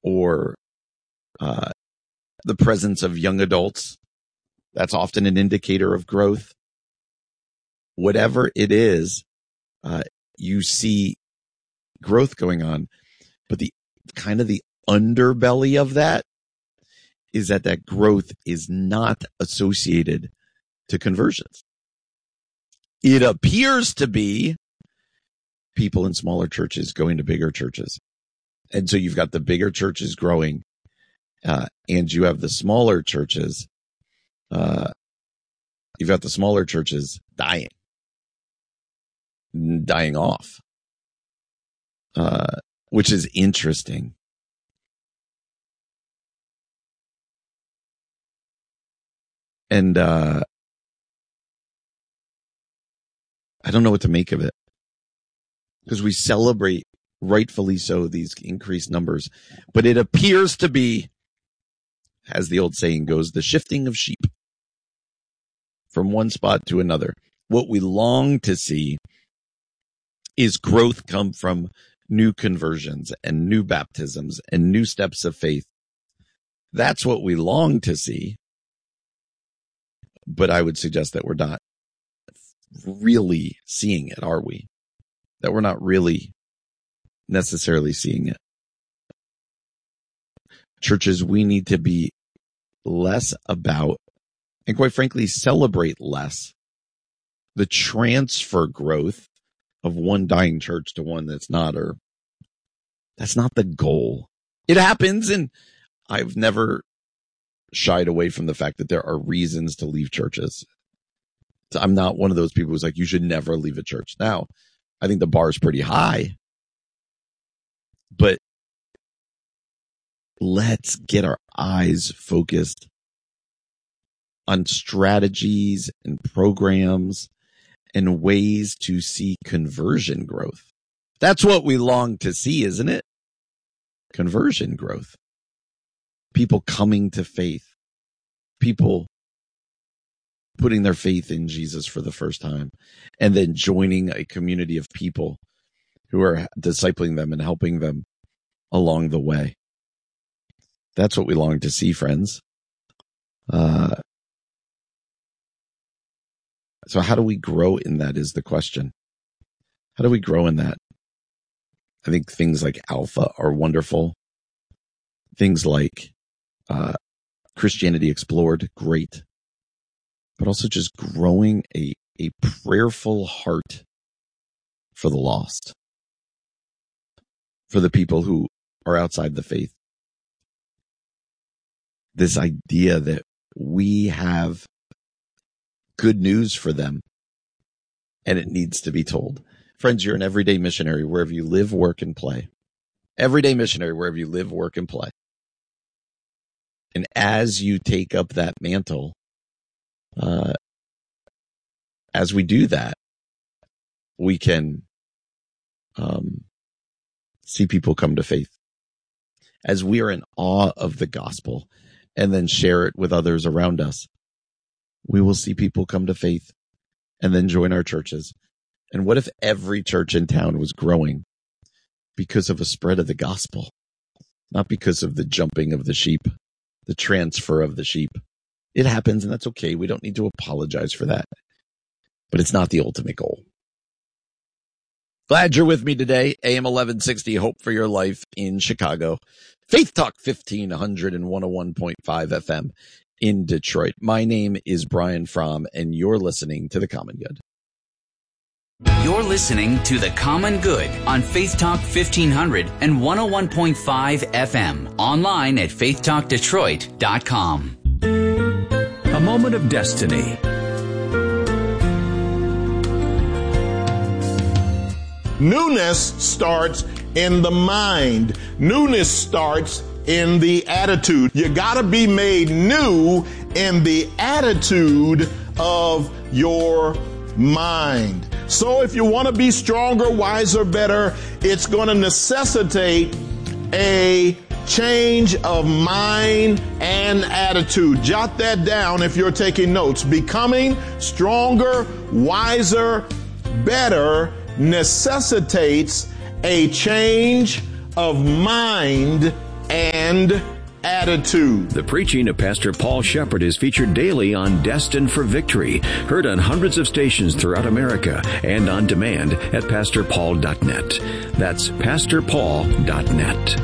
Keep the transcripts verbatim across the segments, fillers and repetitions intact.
or uh, the presence of young adults. That's often an indicator of growth. Whatever it is, uh, you see growth going on. But the kind of the underbelly of that is that that growth is not associated to conversions. It appears to be people in smaller churches going to bigger churches. And so you've got the bigger churches growing, uh, and you have the smaller churches, uh, you've got the smaller churches dying, dying off, uh, which is interesting. And, uh, I don't know what to make of it, because we celebrate, rightfully so, these increased numbers, but it appears to be, as the old saying goes, the shifting of sheep from one spot to another. What we long to see is growth come from new conversions and new baptisms and new steps of faith. That's what we long to see. But I would suggest that we're not really seeing it, are we? That we're not really necessarily seeing it. Churches, we need to be less about, and quite frankly, celebrate less, the transfer growth of one dying church to one that's not, or that's not the goal. It happens, and I've never shied away from the fact that there are reasons to leave churches. So I'm not one of those people who's like, you should never leave a church. Now, I think the bar is pretty high, but let's get our eyes focused on strategies and programs and ways to see conversion growth. That's what we long to see, isn't it? Conversion growth. People coming to faith. People putting their faith in Jesus for the first time, and then joining a community of people who are discipling them and helping them along the way. That's what we long to see, friends. Uh, so how do we grow in that is the question. How do we grow in that? I think things like Alpha are wonderful. Things like uh, Christianity Explored, great. But also just growing a, a prayerful heart for the lost, for the people who are outside the faith. This idea that we have good news for them and it needs to be told. Friends, you're an everyday missionary wherever you live, work, and play. Everyday missionary wherever you live, work, and play. And as you take up that mantle, uh, as we do that, we can um, see people come to faith. As we are in awe of the gospel and then share it with others around us, we will see people come to faith and then join our churches. And what if every church in town was growing because of a spread of the gospel, not because of the jumping of the sheep, the transfer of the sheep? It happens, and that's okay. We don't need to apologize for that. But it's not the ultimate goal. Glad you're with me today. A M eleven sixty, Hope for Your Life in Chicago. Faith Talk fifteen hundred and one oh one point five F M in Detroit. My name is Brian Fromm, and you're listening to The Common Good. You're listening to The Common Good on Faith Talk fifteen hundred and one oh one point five F M. Online at faith talk detroit dot com. A moment of destiny. Newness starts in the mind. Newness starts in the attitude. You gotta be made new in the attitude of your mind. So if you want to be stronger, wiser, better, it's going to necessitate a change of mind and attitude. Jot that down if you're taking notes. Becoming stronger, wiser, better necessitates a change of mind and and attitude. The preaching of Pastor Paul Shepherd is featured daily on Destined for Victory, heard on hundreds of stations throughout America and on demand at pastor paul dot net. That's pastor paul dot net.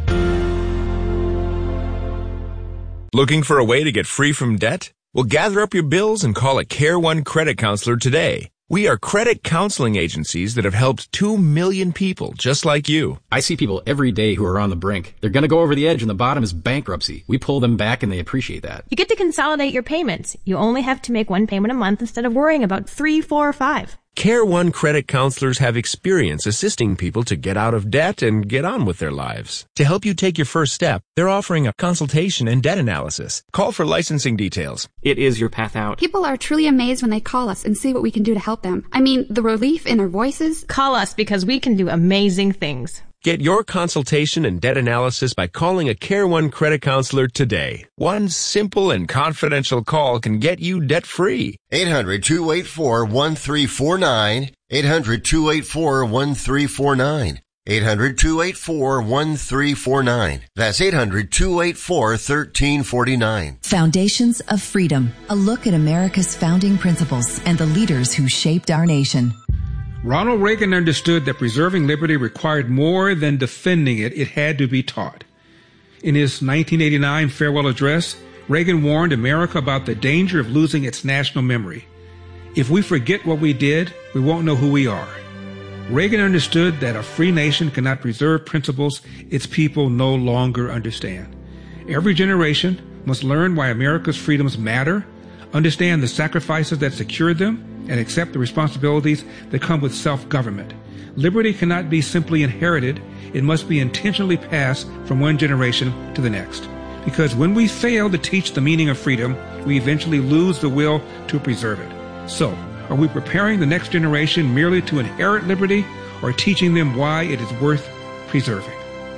Looking for a way to get free from debt? Well, gather up your bills and call a Care One credit counselor today. We are credit counseling agencies that have helped two million people just like you. I see people every day who are on the brink. They're going to go over the edge and the bottom is bankruptcy. We pull them back and they appreciate that. You get to consolidate your payments. You only have to make one payment a month instead of worrying about three, four, or five. Care One credit counselors have experience assisting people to get out of debt and get on with their lives. To help you take your first step, they're offering a consultation and debt analysis. Call for licensing details. It is your path out. People are truly amazed when they call us and see what we can do to help them. I mean, the relief in our voices. Call us because we can do amazing things. Get your consultation and debt analysis by calling a Care One credit counselor today. One simple and confidential call can get you debt-free. eight hundred, two eight four, one three four nine. eight hundred, two eight four, one three four nine. eight hundred, two eight four, one three four nine. That's eight hundred, two eight four, one three four nine. Foundations of Freedom. A look at America's founding principles and the leaders who shaped our nation. Ronald Reagan understood that preserving liberty required more than defending it. It had to be taught. In his nineteen eighty-nine farewell address, Reagan warned America about the danger of losing its national memory. If we forget what we did, we won't know who we are. Reagan understood that a free nation cannot preserve principles its people no longer understand. Every generation must learn why America's freedoms matter, understand the sacrifices that secured them, and accept the responsibilities that come with self-government. Liberty cannot be simply inherited. It must be intentionally passed from one generation to the next. Because when we fail to teach the meaning of freedom, we eventually lose the will to preserve it. So, are we preparing the next generation merely to inherit liberty, or teaching them why it is worth preserving?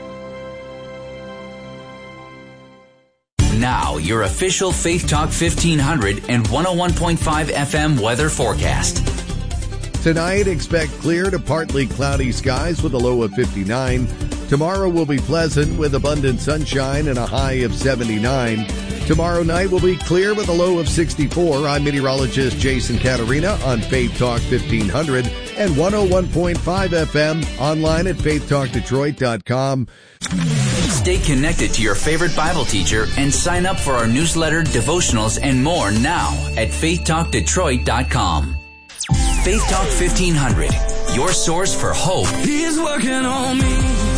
Now, your official Faith Talk fifteen hundred and one oh one point five F M weather forecast. Tonight, expect clear to partly cloudy skies with a low of fifty-nine. Tomorrow will be pleasant with abundant sunshine and a high of seventy-nine. Tomorrow night will be clear with a low of sixty-four. I'm meteorologist Jason Caterina on Faith Talk fifteen hundred and one oh one point five F M, online at faith talk detroit dot com. Stay connected to your favorite Bible teacher and sign up for our newsletter, devotionals, and more now at faith talk detroit dot com. Faith Talk fifteen hundred, your source for hope. He's working on me.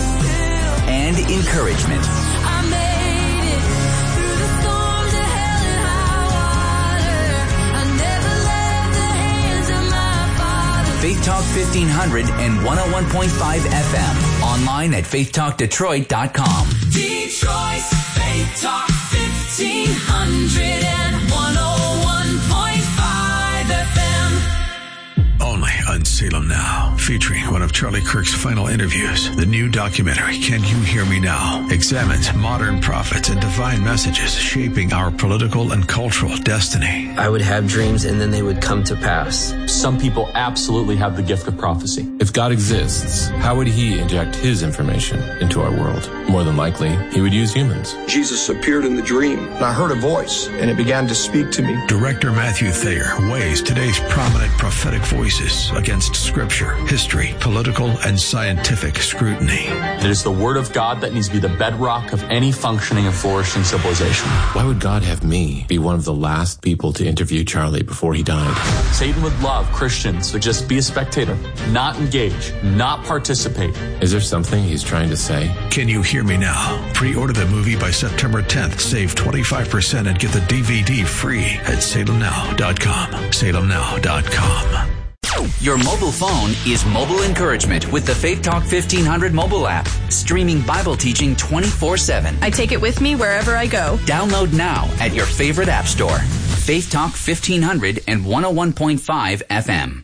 And encouragement. I made it through the storms of hell and high water. I never left the hands of my Father. Faith Talk fifteen hundred and one oh one point five F M. Online at faith talk detroit dot com. Detroit's Faith Talk fifteen hundred and one oh one point five F M. Only on Salem Now, featuring one of Charlie Kirk's final interviews. The new documentary, Can You Hear Me Now?, examines modern prophets and divine messages shaping our political and cultural destiny. I would have dreams and then they would come to pass. Some people absolutely have the gift of prophecy. If God exists, how would he inject his information into our world? More than likely, he would use humans. Jesus appeared in the dream, and I heard a voice, and it began to speak to me. Director Matthew Thayer weighs today's prominent prophetic voices against scripture, history, political, and scientific scrutiny. It is the word of God that needs to be the bedrock of any functioning and flourishing civilization. Why would God have me be one of the last people to interview Charlie before he died? Satan would love Christians to just be a spectator, not engage, not participate. Is there something he's trying to say? Can You Hear Me Now? Pre-order the movie by September tenth. Save twenty-five percent and get the D V D free at salem now dot com. salem now dot com. Your mobile phone is mobile encouragement with the Faith Talk fifteen hundred mobile app. Streaming Bible teaching twenty-four seven. I take it with me wherever I go. Download now at your favorite app store. Faith Talk fifteen hundred and one oh one point five F M.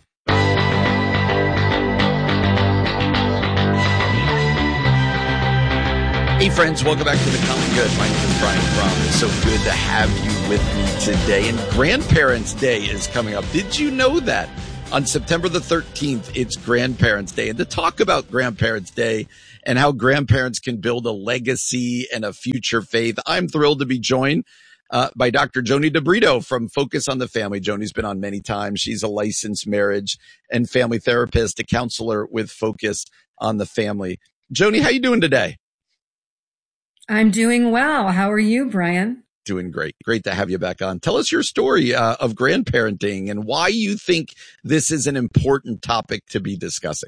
Hey friends, welcome back to The Common Good. My name is Brian Fromm. It's so good to have you with me today. And Grandparents' Day is coming up. Did you know that? On September the thirteenth, it's Grandparents' Day. And to talk about Grandparents' Day and how grandparents can build a legacy and a future faith. I'm thrilled to be joined uh, by Doctor Joni DeBrito from Focus on the Family. Joni's been on many times. She's a licensed marriage and family therapist, a counselor with Focus on the Family. Joni, how you doing today? I'm doing well. How are you, Brian? Doing great. Great to have you back on. Tell us your story uh, of grandparenting and why you think this is an important topic to be discussing.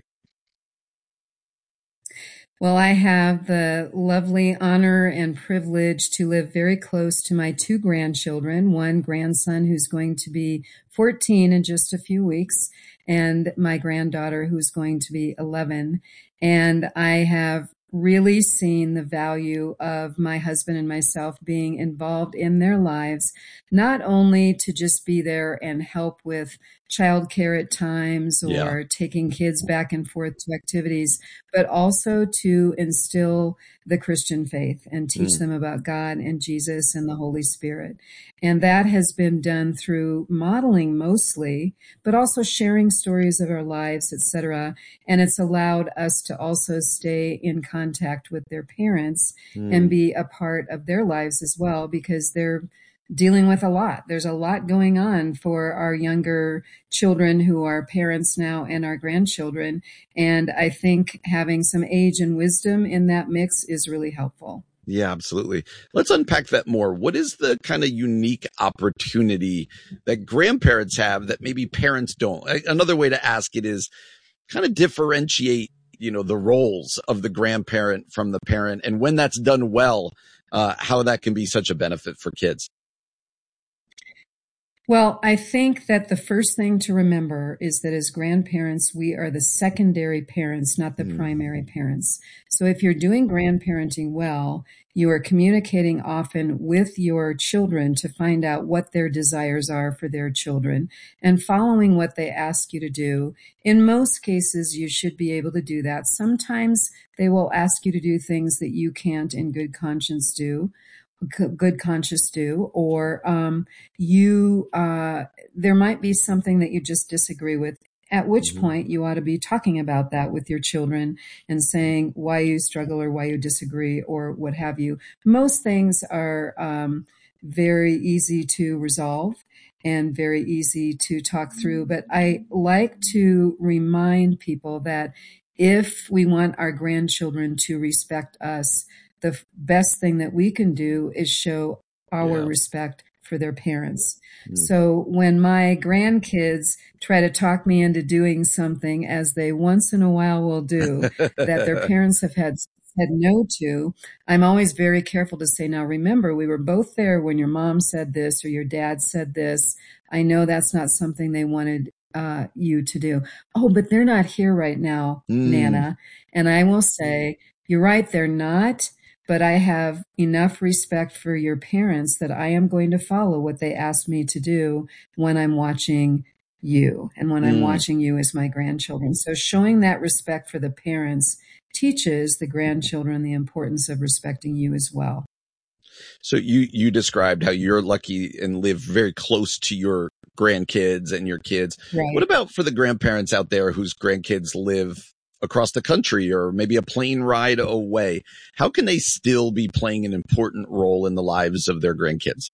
Well, I have the lovely honor and privilege to live very close to my two grandchildren, one grandson who's going to be fourteen in just a few weeks, and my granddaughter who's going to be eleven. And I have really seen the value of my husband and myself being involved in their lives, not only to just be there and help with childcare at times or Yeah. taking kids back and forth to activities, but also to instill the Christian faith and teach Mm. them about God and Jesus and the Holy Spirit. And that has been done through modeling mostly, but also sharing stories of our lives, et cetera. And it's allowed us to also stay in contact with their parents Mm. and be a part of their lives as well, because they're dealing with a lot. There's a lot going on for our younger children who are parents now and our grandchildren. And I think having some age and wisdom in that mix is really helpful. Yeah, absolutely. Let's unpack that more. What is the kind of unique opportunity that grandparents have that maybe parents don't? Another way to ask it is kind of differentiate, you know, the roles of the grandparent from the parent, and when that's done well, uh, how that can be such a benefit for kids. Well, I think that the first thing to remember is that as grandparents, we are the secondary parents, not the Mm. primary parents. So if you're doing grandparenting well, you are communicating often with your children to find out what their desires are for their children and following what they ask you to do. In most cases, you should be able to do that. Sometimes they will ask you to do things that you can't in good conscience do. good conscious do, or um, you, uh, there might be something that you just disagree with, at which Mm-hmm. point you ought to be talking about that with your children and saying why you struggle or why you disagree or what have you. Most things are um, very easy to resolve and very easy to talk through, but I like to remind people that if we want our grandchildren to respect us, the f- best thing that we can do is show our Yeah. respect for their parents. Mm. So when my grandkids try to talk me into doing something, as they once in a while will do, that their parents have had said no to, I'm always very careful to say, now remember, we were both there when your mom said this or your dad said this. I know that's not something they wanted uh, you to do. Oh, but they're not here right now, Mm. Nana. And I will say, you're right, they're not. But I have enough respect for your parents that I am going to follow what they asked me to do when I'm watching you and when I'm Mm. watching you as my grandchildren. So showing that respect for the parents teaches the grandchildren the importance of respecting you as well. So you, you described how you're lucky and live very close to your grandkids and your kids. Right. What about for the grandparents out there whose grandkids live across the country or maybe a plane ride away? How can they still be playing an important role in the lives of their grandkids?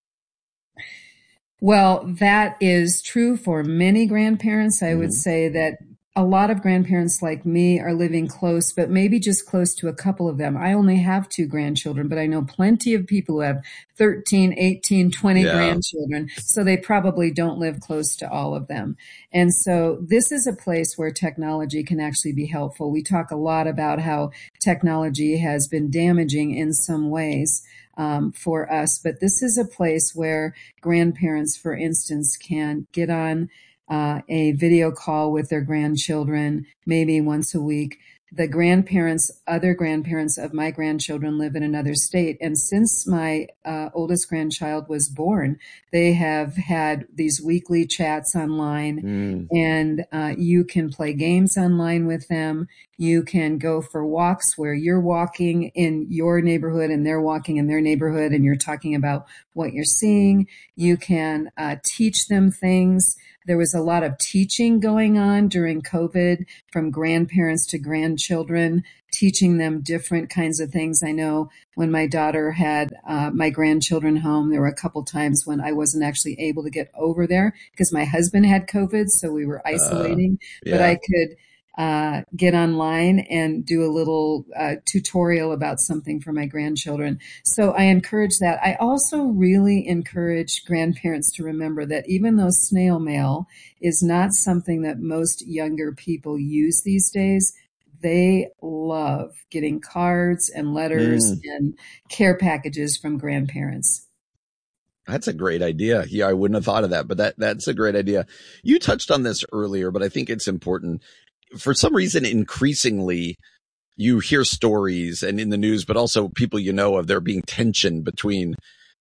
Well, that is true for many grandparents. I would Mhm. say that a lot of grandparents like me are living close, but maybe just close to a couple of them. I only have two grandchildren, but I know plenty of people who have thirteen, eighteen, twenty Yeah. grandchildren. So they probably don't live close to all of them. And so this is a place where technology can actually be helpful. We talk a lot about how technology has been damaging in some ways um, for us, but this is a place where grandparents, for instance, can get on Uh, a video call with their grandchildren, maybe once a week. The grandparents, other grandparents of my grandchildren live in another state. And since my uh, oldest grandchild was born, they have had these weekly chats online. Mm. And uh, you can play games online with them. You can go for walks where you're walking in your neighborhood and they're walking in their neighborhood and you're talking about what you're seeing. You can uh, teach them things. There was a lot of teaching going on during COVID from grandparents to grandchildren, teaching them different kinds of things. I know when my daughter had uh, my grandchildren home, there were a couple times when I wasn't actually able to get over there because my husband had COVID, so we were isolating. Uh, yeah. But I could uh, get online and do a little uh, tutorial about something for my grandchildren. So I encourage that. I also really encourage grandparents to remember that even though snail mail is not something that most younger people use these days, they love getting cards and letters mm. and care packages from grandparents. That's a great idea. Yeah, I wouldn't have thought of that, but that that's a great idea. You touched on this earlier, but I think it's important. For some reason, increasingly, you hear stories and in the news, but also people you know of there being tension between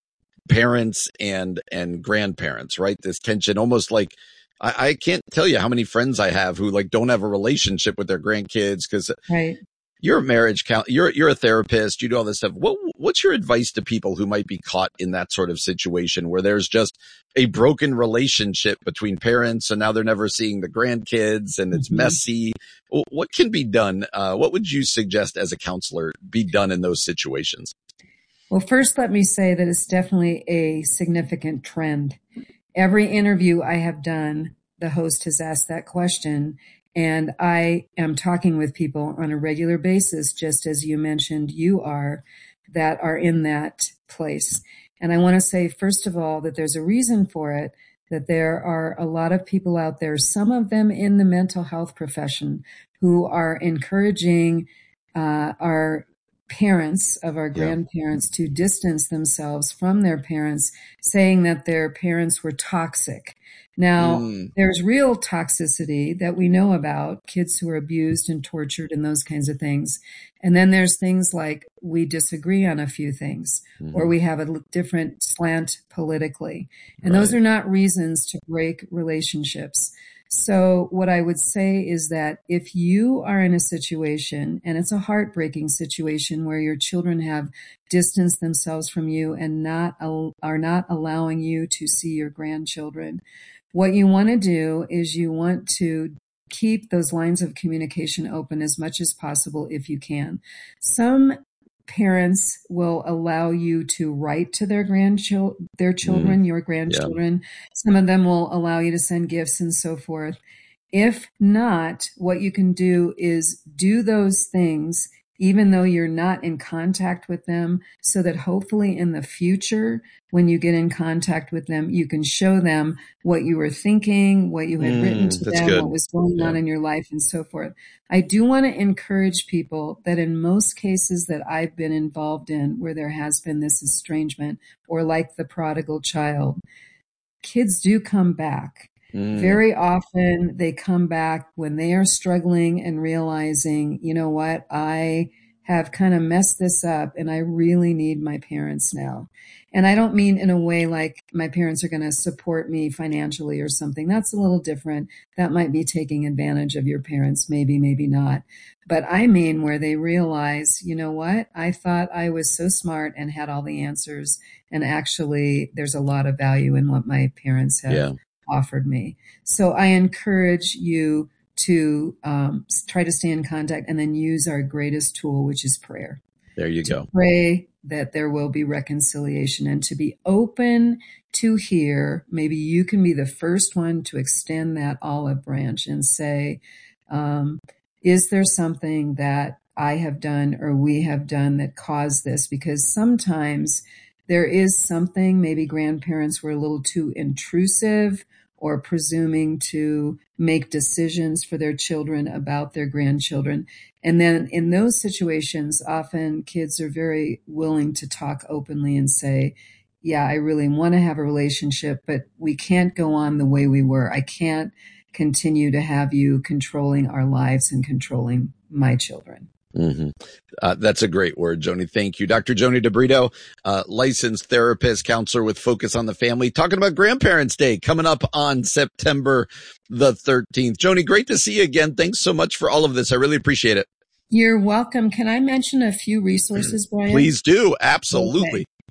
parents and and grandparents, right? This tension, almost like I, I can't tell you how many friends I have who like don't have a relationship with their grandkids because right. You're a marriage counsellor, you're you're a therapist, you do all this stuff. What what's your advice to people who might be caught in that sort of situation where there's just a broken relationship between parents and now they're never seeing the grandkids and it's mm-hmm. messy? What can be done? Uh, what would you suggest as a counselor be done in those situations? Well, first, let me say that it's definitely a significant trend. Every interview I have done, the host has asked that question. And I am talking with people on a regular basis, just as you mentioned you are, that are in that place. And I want to say, first of all, that there's a reason for it, that there are a lot of people out there, some of them in the mental health profession, who are encouraging uh, our parents of our grandparents yeah. to distance themselves from their parents, saying that their parents were toxic. Now, mm. there's real toxicity that we know about, kids who are abused and tortured and those kinds of things. And then there's things like we disagree on a few things, mm-hmm. or we have a different slant politically. And right. those are not reasons to break relationships. So what I would say is that if you are in a situation, and it's a heartbreaking situation where your children have distanced themselves from you and not are not allowing you to see your grandchildren, what you want to do is you want to keep those lines of communication open as much as possible if you can. Some parents will allow you to write to their grandchildren, their children, mm. your grandchildren. Yeah. Some of them will allow you to send gifts and so forth. If not, what you can do is do those things even though you're not in contact with them, so that hopefully in the future, when you get in contact with them, you can show them what you were thinking, what you had mm, written to them, good. what was going yeah. on in your life, and so forth. I do want to encourage people that in most cases that I've been involved in where there has been this estrangement, or like the prodigal child, kids do come back. Mm. Very often they come back when they are struggling and realizing, you know what, I have kind of messed this up and I really need my parents now. And I don't mean in a way like my parents are going to support me financially or something. That's a little different. That might be taking advantage of your parents, maybe, maybe not. But I mean where they realize, you know what, I thought I was so smart and had all the answers. And actually there's a lot of value in what my parents have yeah. offered me. So I encourage you to um, try to stay in contact and then use our greatest tool, which is prayer. There you to go. Pray that there will be reconciliation and to be open to hear. Maybe you can be the first one to extend that olive branch and say, um, is there something that I have done or we have done that caused this? Because sometimes there is something, maybe grandparents were a little too intrusive or presuming to make decisions for their children about their grandchildren. And then in those situations, often kids are very willing to talk openly and say, yeah, I really want to have a relationship, but we can't go on the way we were. I can't continue to have you controlling our lives and controlling my children. Mm-hmm. Uh, that's a great word, Joni. Thank you. Doctor Joni DeBrito, uh, licensed therapist, counselor with Focus on the Family, talking about Grandparents' Day coming up on September the thirteenth. Joni, great to see you again. Thanks so much for all of this. I really appreciate it. You're welcome. Can I mention a few resources, Brian? Please do. Absolutely. Okay.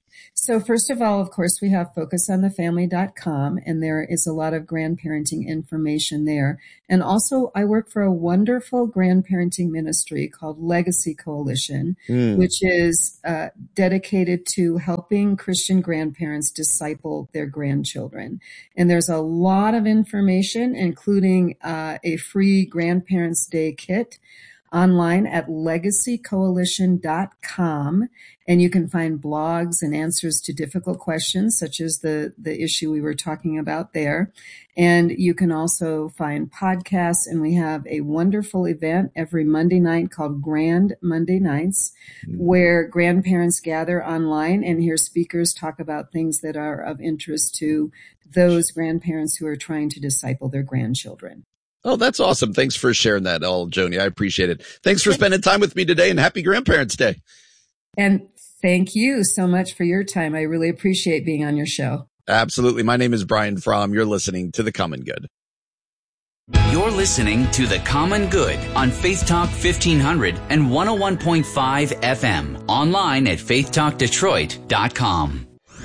So first of all, of course, we have focus on the family dot com, and there is a lot of grandparenting information there. And also, I work for a wonderful grandparenting ministry called Legacy Coalition, mm. which is uh, dedicated to helping Christian grandparents disciple their grandchildren. And there's a lot of information, including uh, a free Grandparents' Day kit online at legacy coalition dot com, and you can find blogs and answers to difficult questions such as the the issue we were talking about there. And you can also find podcasts, and we have a wonderful event every Monday night called Grand Monday Nights, where grandparents gather online and hear speakers talk about things that are of interest to those grandparents who are trying to disciple their grandchildren. Oh, that's awesome. Thanks for sharing that, all, Joni. I appreciate it. Thanks for spending time with me today, and happy Grandparents' Day. And thank you so much for your time. I really appreciate being on your show. Absolutely. My name is Brian Fromm. You're listening to The Common Good. You're listening to The Common Good on Faith Talk fifteen hundred and one oh one point five F M. Online at faith talk detroit dot com.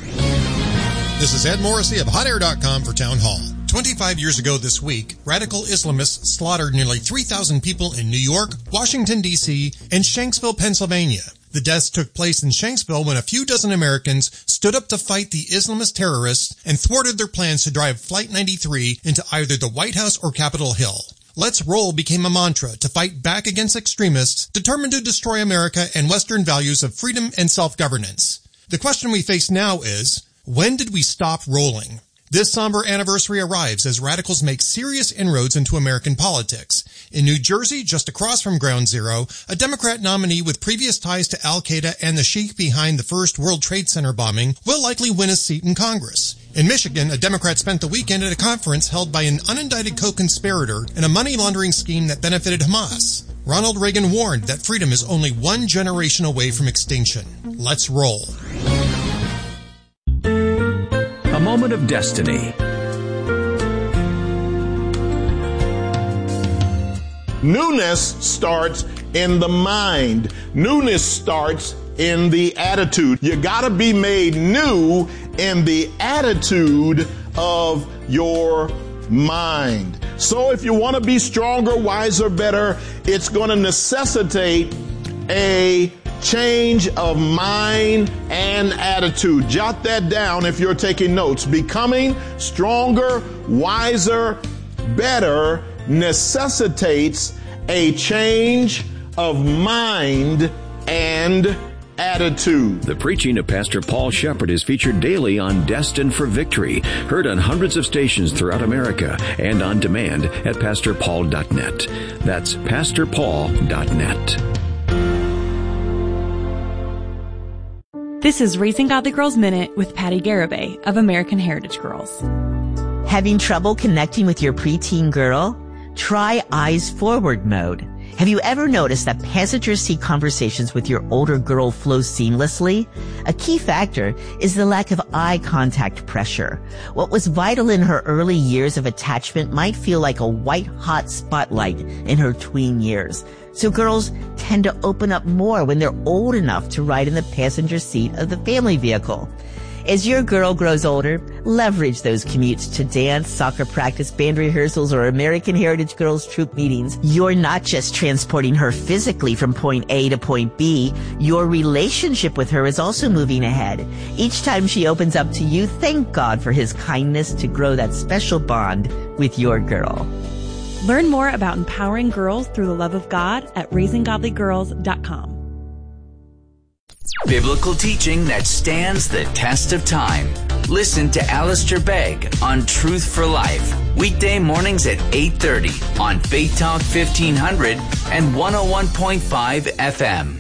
This is Ed Morrissey of hot air dot com for Town Hall. twenty-five years ago this week, radical Islamists slaughtered nearly three thousand people in New York, Washington, D C, and Shanksville, Pennsylvania. The deaths took place in Shanksville when a few dozen Americans stood up to fight the Islamist terrorists and thwarted their plans to drive Flight ninety-three into either the White House or Capitol Hill. Let's Roll became a mantra to fight back against extremists determined to destroy America and Western values of freedom and self-governance. The question we face now is, when did we stop rolling? This somber anniversary arrives as radicals make serious inroads into American politics. In New Jersey, just across from Ground Zero, a Democrat nominee with previous ties to Al-Qaeda and the sheik behind the first World Trade Center bombing will likely win a seat in Congress. In Michigan, a Democrat spent the weekend at a conference held by an unindicted co-conspirator in a money laundering scheme that benefited Hamas. Ronald Reagan warned that freedom is only one generation away from extinction. Let's roll. A moment of destiny. Newness starts in the mind. Newness starts in the attitude. You gotta be made new in the attitude of your mind. So if you want to be stronger, wiser, better, it's going to necessitate a change of mind and attitude. Jot that down if you're taking notes. Becoming stronger, wiser, better necessitates a change of mind and attitude. The preaching of Pastor Paul Shepherd is featured daily on Destined for Victory, heard on hundreds of stations throughout America and on demand at pastor paul dot net. That's pastor paul dot net. This is Raising Godly Girls Minute with Patty Garibay of American Heritage Girls. Having trouble connecting with your preteen girl? Try Eyes Forward mode. Have you ever noticed that passenger seat conversations with your older girl flow seamlessly? A key factor is the lack of eye contact pressure. What was vital in her early years of attachment might feel like a white-hot spotlight in her tween years. So girls tend to open up more when they're old enough to ride in the passenger seat of the family vehicle. As your girl grows older, leverage those commutes to dance, soccer practice, band rehearsals, or American Heritage Girls troop meetings. You're not just transporting her physically from point A to point B. Your relationship with her is also moving ahead. Each time she opens up to you, thank God for his kindness to grow that special bond with your girl. Learn more about empowering girls through the love of God at raising godly girls dot com. Biblical teaching that stands the test of time. Listen to Alistair Begg on Truth for Life. Weekday mornings at eight thirty on Faith Talk fifteen hundred and one oh one point five F M.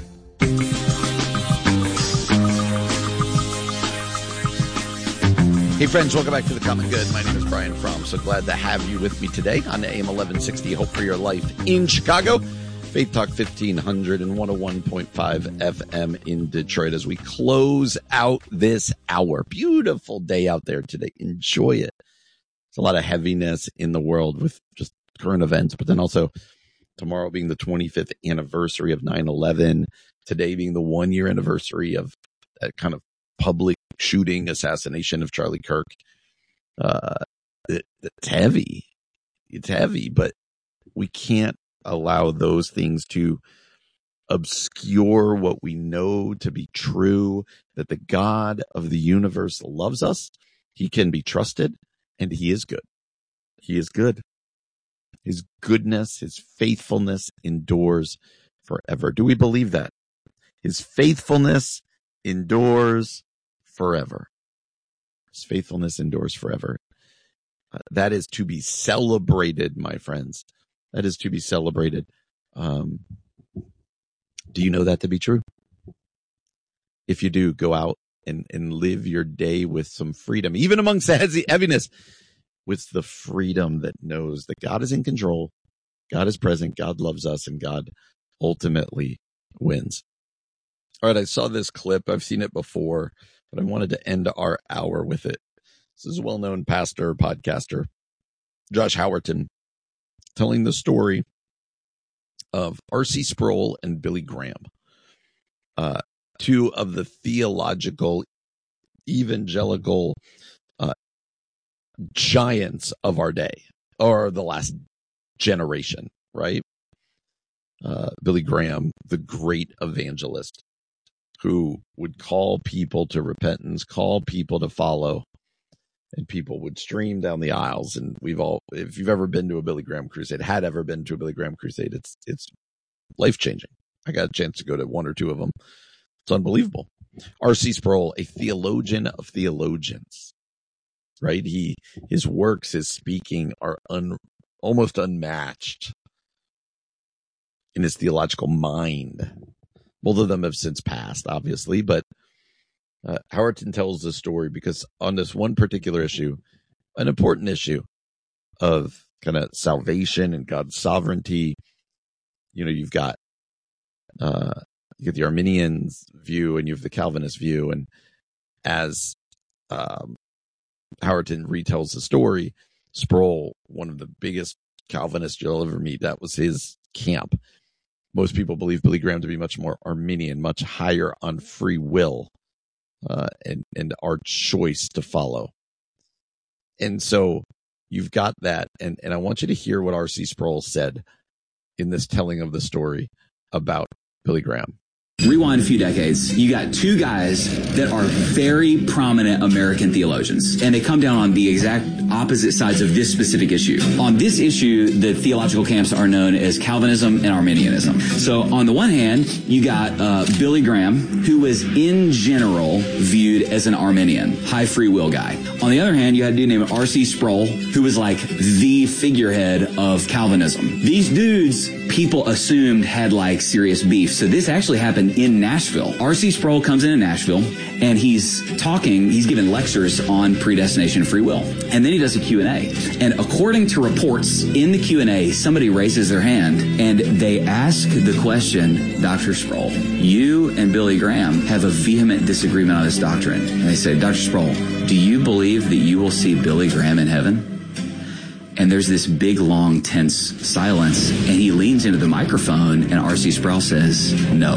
Hey friends, welcome back to The Common Good. My name is Brian Fromm. So glad to have you with me today on A M eleven sixty Hope for Your Life in Chicago. Faith Talk fifteen hundred and one oh one point five F M in Detroit as we close out this hour. Beautiful day out there today. Enjoy it. There's a lot of heaviness in the world with just current events, but then also tomorrow being the twenty-fifth anniversary of nine eleven, today being the one year anniversary of that kind of public shooting, assassination of Charlie Kirk. Uh, it, it's heavy. It's heavy, but we can't allow those things to obscure what we know to be true, that the God of the universe loves us. He can be trusted, and he is good. He is good. His goodness, his faithfulness endures forever. Do we believe that? His faithfulness endures forever. His faithfulness endures forever. Uh, that is to be celebrated, my friends. That is to be celebrated. Um, do you know that to be true? If you do, go out and, and live your day with some freedom, even amongst the heaviness, with the freedom that knows that God is in control, God is present, God loves us, and God ultimately wins. All right, I saw this clip. I've seen it before, but I wanted to end our hour with it. This is a well-known pastor, podcaster, Josh Howerton, telling the story of R C Sproul and Billy Graham, uh, two of the theological, evangelical uh, giants of our day, or the last generation, right? Uh, Billy Graham, the great evangelist, who would call people to repentance, call people to follow, and people would stream down the aisles. And we've all, if you've ever been to a Billy Graham crusade, had ever been to a Billy Graham crusade, it's it's life-changing. I got a chance to go to one or two of them. It's unbelievable. R C Sproul, a theologian of theologians, right? He, his works, his speaking are un, almost unmatched in his theological mind. Both of them have since passed, obviously, but uh, Howerton tells the story because on this one particular issue, an important issue of kind of salvation and God's sovereignty, you know, you've got uh, you get the Arminians view and you have the Calvinist view, and as um, Howerton retells the story, Sproul, one of the biggest Calvinists you'll ever meet, that was his camp. Most people believe Billy Graham to be much more Arminian, much higher on free will uh, and, and our choice to follow. And so you've got that. And, and I want you to hear what R C Sproul said in this telling of the story about Billy Graham. Rewind a few decades, you got two guys that are very prominent American theologians, and they come down on the exact opposite sides of this specific issue. On this issue, the theological camps are known as Calvinism and Arminianism. So on the one hand, you got uh, Billy Graham, who was in general viewed as an Arminian, high free will guy. On the other hand, you had a dude named R C Sproul, who was like the figurehead of Calvinism. These dudes, people assumed had like serious beef. So this actually happened in Nashville. R C Sproul comes into Nashville and he's talking, he's giving lectures on predestination and free will. And then he does a Q and A. And according to reports in the Q and A, somebody raises their hand and they ask the question, Doctor Sproul, you and Billy Graham have a vehement disagreement on this doctrine. And they say, Doctor Sproul, do you believe that you will see Billy Graham in heaven? And there's this big, long, tense silence. And he leans into the microphone and R C Sproul says, no.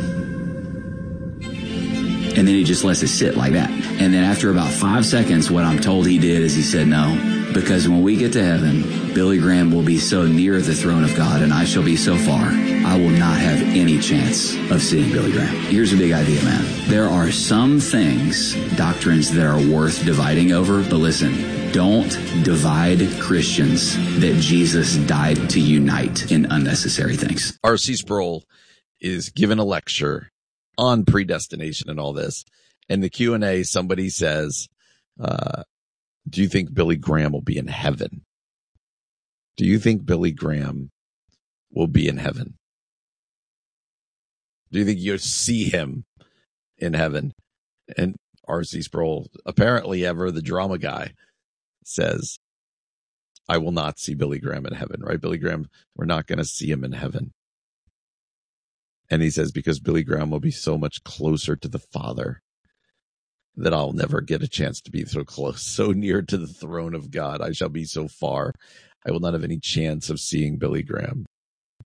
And then he just lets it sit like that. And then after about five seconds, what I'm told he did is he said no. Because when we get to heaven, Billy Graham will be so near the throne of God and I shall be so far, I will not have any chance of seeing Billy Graham. Here's a big idea, man. There are some things, doctrines that are worth dividing over, but listen, don't divide Christians that Jesus died to unite in unnecessary things. R C Sproul is given a lecture on predestination and all this. And the Q and A, somebody says, uh, do you think Billy Graham will be in heaven? Do you think Billy Graham will be in heaven? Do you think you'll see him in heaven? And R C Sproul, apparently ever the drama guy, says, I will not see Billy Graham in heaven, right? Billy Graham, we're not going to see him in heaven. And he says, because Billy Graham will be so much closer to the Father that I'll never get a chance to be so close, so near to the throne of God. I shall be so far. I will not have any chance of seeing Billy Graham.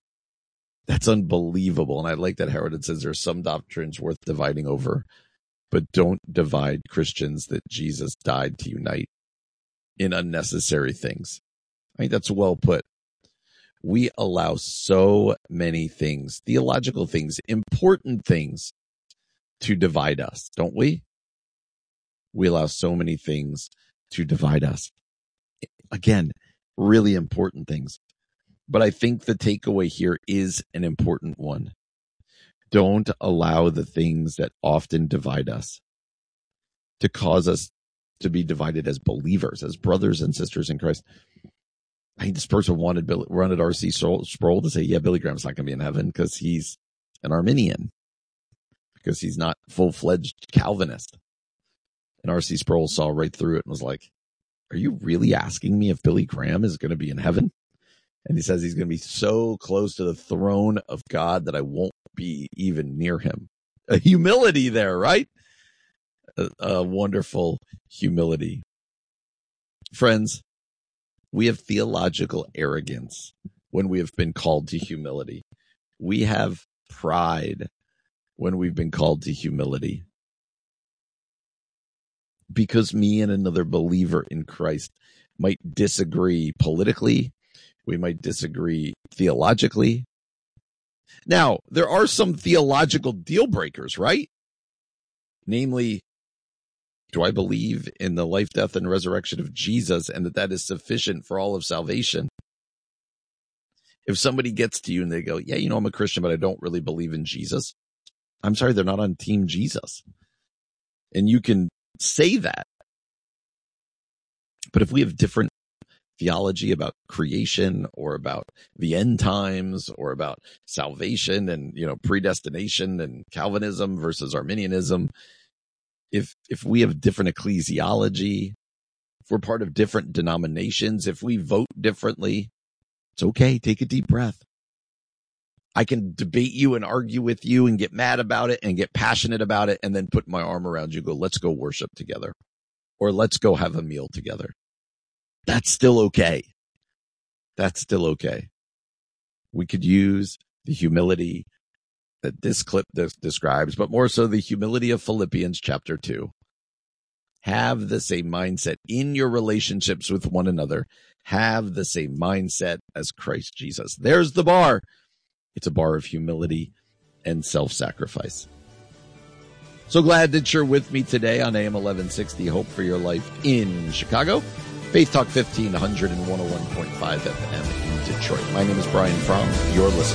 That's unbelievable. And I like that Howerton says there are some doctrines worth dividing over, but don't divide Christians that Jesus died to unite in unnecessary things. I think that's well put. We allow so many things, theological things, important things to divide us, don't we? We allow so many things to divide us. Again, really important things. But I think the takeaway here is an important one. Don't allow the things that often divide us to cause us to be divided as believers, as brothers and sisters in Christ. I think this person wanted Billy, wanted R C Sproul to say, yeah, Billy Graham's not going to be in heaven because he's an Arminian, because he's not full-fledged Calvinist. And R C Sproul saw right through it and was like, are you really asking me if Billy Graham is going to be in heaven? And he says he's going to be so close to the throne of God that I won't be even near him. A humility there, right? A, a wonderful humility. Friends, we have theological arrogance when we have been called to humility. We have pride when we've been called to humility. Because me and another believer in Christ might disagree politically, we might disagree theologically. Now, there are some theological deal breakers, right? Namely, do I believe in the life, death, and resurrection of Jesus and that that is sufficient for all of salvation? If somebody gets to you and they go, yeah, you know, I'm a Christian, but I don't really believe in Jesus. I'm sorry, they're not on Team Jesus. And you can say that. But if we have different theology about creation or about the end times or about salvation and, you know, predestination and Calvinism versus Arminianism, if if we have different ecclesiology, if we're part of different denominations, if we vote differently, it's okay. Take a deep breath. I can debate you and argue with you and get mad about it and get passionate about it and then put my arm around you and go, let's go worship together, or let's go have a meal together. That's still okay. That's still okay. We could use the humility that this clip des- describes, but more so the humility of Philippians chapter two. Have the same mindset in your relationships with one another. Have the same mindset as Christ Jesus. There's the bar. It's a bar of humility and self-sacrifice. So glad that you're with me today on A M eleven sixty, Hope for Your Life in Chicago. Faith Talk fifteen hundred and one oh one point five F M in Detroit. My name is Brian Fromm. You're listening